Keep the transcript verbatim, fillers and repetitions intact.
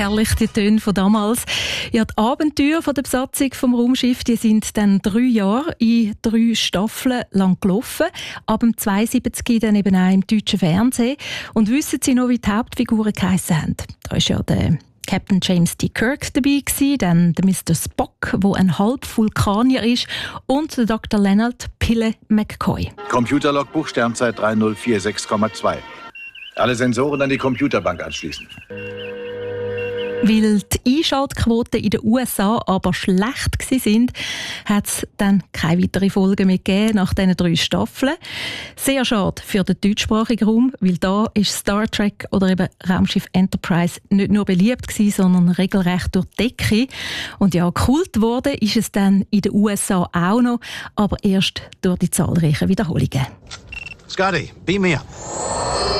herrlich, die Töne von damals. Ja, die Abenteuer von der Besatzung vom Raumschiff, die sind dann drei Jahre in drei Staffeln lang gelaufen. Ab dem zweiundsiebzig dann eben auch im deutschen Fernsehen. Und wissen Sie noch, wie die Hauptfiguren geheissen haben? Da ist ja der Captain James T. Kirk dabei gewesen, dann der Mister Spock, der ein Halb-Vulkanier ist, und der Doktor Leonard Pille McCoy. Computerlogbuch Sternzeit drei null vier sechs Komma zwei. Alle Sensoren an die Computerbank anschließen. Weil die Einschaltquoten in den U S A aber schlecht waren, hat es dann keine weiteren Folgen mehr gegeben nach diesen drei Staffeln. Sehr schade für den deutschsprachigen Raum, weil da ist Star Trek oder eben Raumschiff Enterprise nicht nur beliebt gewesen, sondern regelrecht durch die Decke. Und ja, Kult geworden ist es dann in den U S A auch noch, aber erst durch die zahlreichen Wiederholungen. Scotty, beam me up.